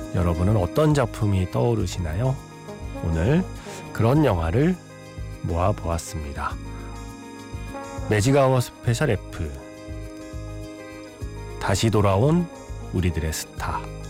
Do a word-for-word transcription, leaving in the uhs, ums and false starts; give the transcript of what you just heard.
여러분은 어떤 작품이 떠오르시나요? 오늘 그런 영화를 모아보았습니다. 매직아워 스페셜 F, 다시 돌아온 우리들의 스타.